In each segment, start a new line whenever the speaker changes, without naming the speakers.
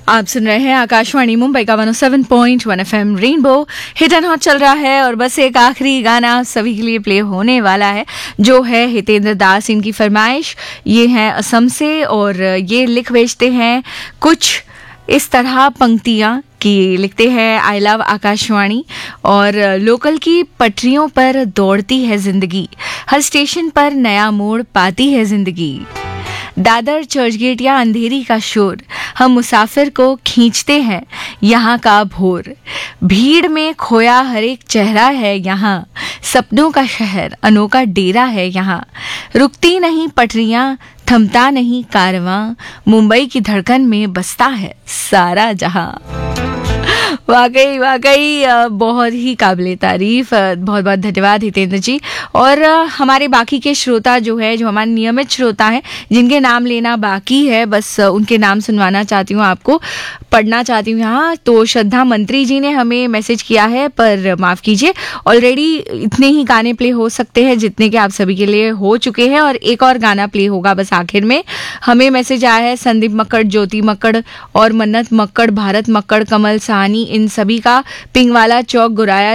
आप सुन रहे हैं आकाशवाणी मुंबई का 107.1 FM rainbow hit and hot चल रहा है और बस एक आखिरी गाना सभी के लिए प्ले होने वाला है जो है हितेंद्र दास, इनकी फरमाइश। ये है असम से और ये लिख भेजते हैं कुछ इस तरह पंक्तियाँ कि लिखते हैं आई लव आकाशवाणी और लोकल की पटरियों पर दौड़ती है जिंदगी, हर स्टेशन पर नया मोड़ पाती है जिंदगी। दादर, चर्चगेट या अंधेरी का शोर, हम मुसाफिर को खींचते हैं यहाँ का भोर। भीड़ में खोया हर एक चेहरा है यहाँ, सपनों का शहर अनोखा डेरा है यहाँ। रुकती नहीं पटरियाँ, थमता नहीं कारवां, मुंबई की धड़कन में बसता है सारा जहां। वाकई वाकई बहुत ही काबिले तारीफ। बहुत बहुत धन्यवाद हितेंद्र जी। और हमारे बाकी के श्रोता जो है, जो हमारे नियमित श्रोता हैं जिनके नाम लेना बाकी है, बस उनके नाम सुनवाना चाहती हूँ, आपको पढ़ना चाहती हूँ यहाँ। तो श्रद्धा मंत्री जी ने हमें मैसेज किया है, पर माफ़ कीजिए ऑलरेडी इतने ही गाने प्ले हो सकते हैं जितने के आप सभी के लिए हो चुके हैं, और एक और गाना प्ले होगा बस आखिर में। हमें मैसेज आया है संदीप मक्कड़, ज्योति मक्कड़ और मन्नत मक्कड़, भारत मक्कड़, कमल साहनी, इन सभी का पिंगवाला चौक, गुराया,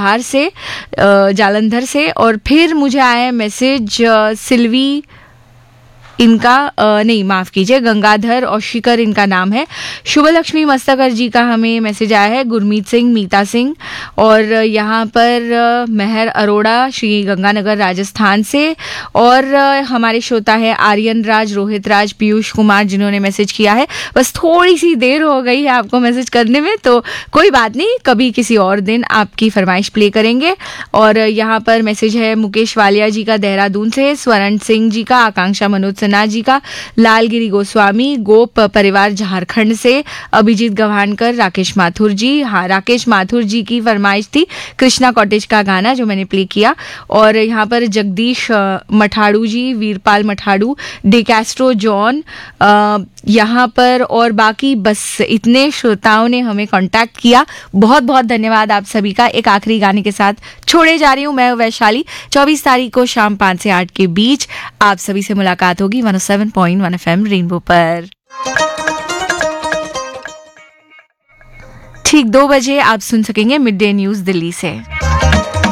जालंधर से। और फिर मुझे आया है मैसेज सिल्वी, इनका नहीं माफ़ कीजिए गंगाधर और शिकर इनका नाम है। शुभलक्ष्मी मस्तकर जी का हमें मैसेज आया है, गुरमीत सिंह, मीता सिंह, और यहाँ पर मेहर अरोड़ा, श्री गंगानगर राजस्थान से। और हमारे श्रोता है आर्यन राज, रोहित राज, पीयूष कुमार, जिन्होंने मैसेज किया है। बस थोड़ी सी देर हो गई है आपको मैसेज करने में, तो कोई बात नहीं, कभी किसी और दिन आपकी फरमाइश प्ले करेंगे। और यहाँ पर मैसेज है मुकेश वालिया जी का देहरादून से, स्वर्ण सिंह जी का, आकांक्षा मनोज जी का, लालगिरी गोस्वामी, गोप परिवार झारखंड से, अभिजीत गवानकर, राकेश माथुर जी। हाँ, राकेश माथुर जी की फरमाइश थी कृष्णा कॉटेज का गाना जो मैंने प्ले किया। और यहाँ पर जगदीश मठाड़ू जी, वीरपाल मठाड़ू, डी कैस्ट्रो जॉन, यहाँ पर और बाकी बस इतने श्रोताओं ने हमें कांटेक्ट किया। बहुत बहुत धन्यवाद आप सभी का। एक आखिरी गाने के साथ छोड़े जा रही हूँ मैं, वैशाली। 24 तारीख को शाम 5 से 8 के बीच आप सभी से मुलाकात होगी 107.1 एफएम रेनबो पर। ठीक 2 बजे आप सुन सकेंगे मिड डे न्यूज दिल्ली से।